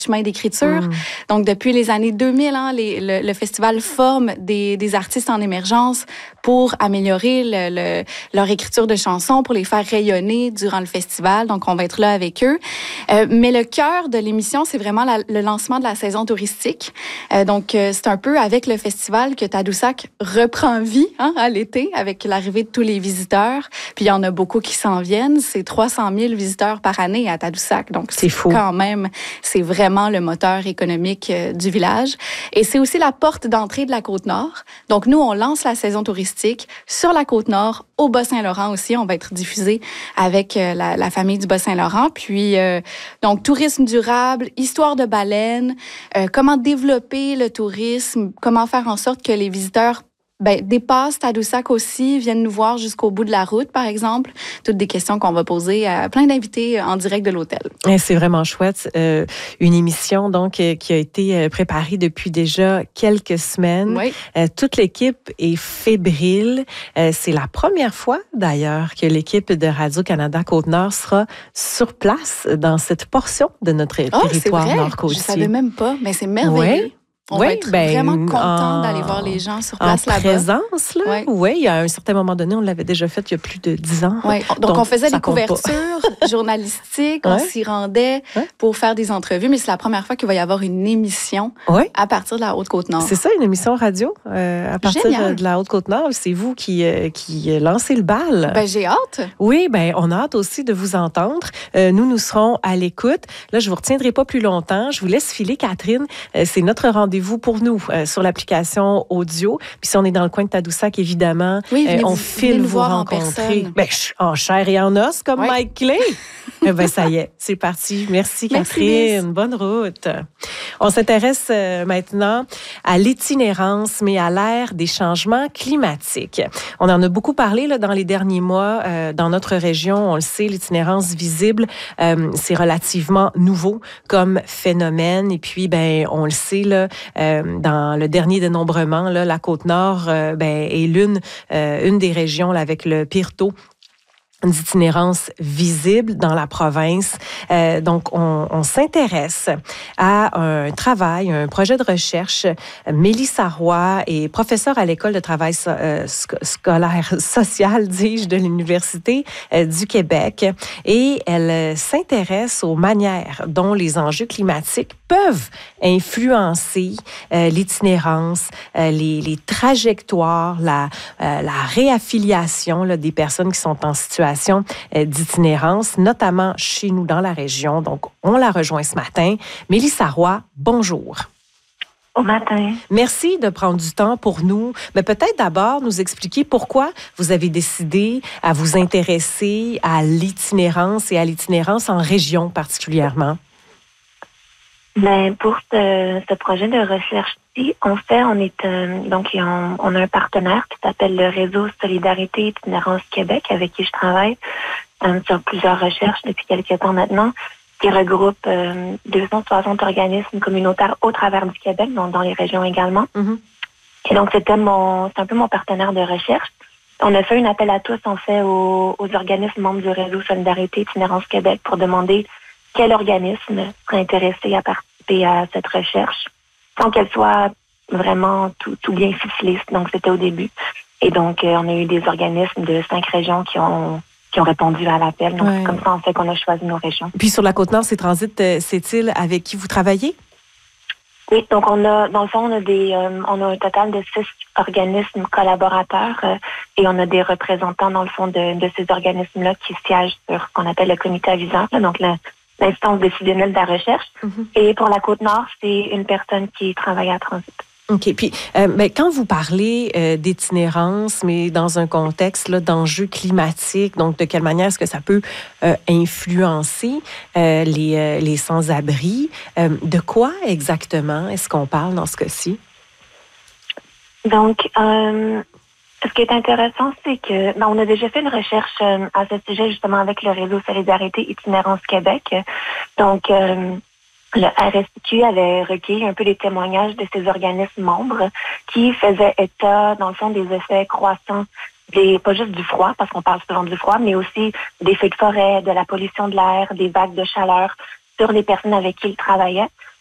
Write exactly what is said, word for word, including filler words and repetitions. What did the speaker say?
chemin d'écriture. Mmh. Donc, depuis les années deux mille, hein, les, le, le festival forme des, des artistes en émergence pour améliorer le, le, leur écriture de chansons, pour les faire rayonner durant le festival. Donc, on va être là avec eux. Euh, mais le cœur de l'émission, c'est vraiment la, le lancement de la saison touristique. Euh, donc, euh, c'est un peu avec le festival que Tadoussac reprend vie hein, à l'été, avec l'arrivée de tous les visiteurs. Puis, il y en a beaucoup qui s'en viennent. C'est trois cent mille visiteurs par année à Tadoussac. Donc, c'est fou. Quand même, c'est vraiment le moteur économique euh, du village. Et c'est aussi la porte d'entrée de la Côte-Nord. Donc, nous, on lance la saison touristique sur la Côte-Nord, au Bas-Saint-Laurent aussi. On va être diffusé avec euh, la, la famille du Bas-Saint-Laurent. Puis, euh, donc, tourisme durable, histoire de baleines, euh, comment développer le tourisme, comment faire en sorte que les visiteurs ben, dépassent Tadoussac aussi, viennent nous voir jusqu'au bout de la route, par exemple. Toutes des questions qu'on va poser à plein d'invités en direct de l'hôtel. Et c'est vraiment chouette. Euh, une émission donc euh, qui a été préparée depuis déjà quelques semaines. Oui. Euh, toute l'équipe est fébrile. Euh, c'est la première fois d'ailleurs que l'équipe de Radio-Canada Côte-Nord sera sur place dans cette portion de notre oh, territoire c'est vrai. nord-côtier. Je savais même pas, mais c'est merveilleux. Oui. On oui, va être ben, vraiment content en, d'aller voir les gens sur place en là-bas. présence, là. Oui. Oui, il y a un certain moment donné, on l'avait déjà fait il y a plus de dix ans. Oui. Donc, Donc, on faisait ça des couvertures journalistiques, ouais. on s'y rendait ouais. pour faire des entrevues, mais c'est la première fois qu'il va y avoir une émission ouais. à partir de la Haute-Côte-Nord. C'est ça, une émission radio euh, à partir Génial. de la Haute-Côte-Nord. C'est vous qui, euh, qui lancez le bal. Ben, j'ai hâte. Oui, ben on a hâte aussi de vous entendre. Euh, nous, nous serons à l'écoute. Là, je vous retiendrai pas plus longtemps. Je vous laisse filer, Catherine. Euh, c'est notre rendez-vous pour nous euh, sur l'application audio. Puis si on est dans le coin de Tadoussac, évidemment, oui, euh, on vous, file vous, vous rencontrer. Ben, en chair et en os, comme oui. Mike Clay. eh ben, ça y est, c'est parti. Merci, Catherine. Merci, bonne route. On s'intéresse euh, maintenant à l'itinérance, mais à l'ère des changements climatiques. On en a beaucoup parlé là, dans les derniers mois euh, dans notre région. On le sait, l'itinérance visible, euh, c'est relativement nouveau comme phénomène. Et puis, ben, on le sait, là, euh, dans le dernier dénombrement, là, la Côte-Nord euh, ben, est l'une euh, une des régions là, avec le pire taux d'itinérance visible dans la province. Euh, donc, on, on s'intéresse à un travail, un projet de recherche. Mélissa Roy est professeure à l'École de travail so, euh, scolaire social, dis-je, de l'Université euh, du Québec. Et elle s'intéresse aux manières dont les enjeux climatiques peuvent influencer euh, l'itinérance, euh, les, les trajectoires, la, euh, la réaffiliation là, des personnes qui sont en situation d'itinérance, notamment chez nous dans la région. Donc, on la rejoint ce matin. Mélissa Roy, bonjour. Au matin. Merci de prendre du temps pour nous. Mais peut-être d'abord nous expliquer pourquoi vous avez décidé à vous intéresser à l'itinérance et à l'itinérance en région particulièrement. Ben, pour ce, ce projet de recherche-ci, en fait, on est euh, donc on, on a un partenaire qui s'appelle le Réseau Solidarité Itinérance Québec, avec qui je travaille euh, sur plusieurs recherches depuis quelques temps maintenant, qui regroupe euh, deux cent soixante organismes communautaires au travers du Québec, donc dans les régions également. Mm-hmm. Et donc c'était mon, c'est un peu mon partenaire de recherche. On a fait un appel à tous, en fait, aux, aux organismes membres du Réseau Solidarité Itinérance Québec pour demander quel organisme serait intéressé à participer à cette recherche, sans qu'elle soit vraiment tout, tout bien ficelée. Donc, c'était au début. Et donc, euh, on a eu des organismes de cinq régions qui ont qui ont répondu à l'appel. Donc, ouais. C'est comme ça, en fait, qu'on a choisi nos régions. Puis, sur la Côte-Nord, c'est Transit, euh, c'est-il avec qui vous travaillez? Oui, donc on a, dans le fond, on a des, euh, on a un total de six organismes collaborateurs euh, et on a des représentants, dans le fond, de, de ces organismes-là qui siègent sur ce qu'on appelle le comité avisant, là, donc le l'instance décisionnelle de la recherche. Mm-hmm. Et pour la Côte-Nord, c'est une personne qui travaille à Transit. OK. Puis, euh, mais quand vous parlez euh, d'itinérance, mais dans un contexte là, d'enjeux climatiques, donc de quelle manière est-ce que ça peut euh, influencer euh, les, euh, les sans-abri? Euh, de quoi exactement est-ce qu'on parle dans ce cas-ci? Donc, euh, ce qui est intéressant, c'est que ben, on a déjà fait une recherche euh, à ce sujet justement avec le Réseau Solidarité Itinérance Québec. Donc, euh, le R S I Q avait recueilli un peu les témoignages de ces organismes membres qui faisaient état, dans le fond, des effets croissants, des, pas juste du froid, parce qu'on parle souvent du froid, mais aussi des feux de forêt, de la pollution de l'air, des vagues de chaleur sur les personnes avec qui il travaillait.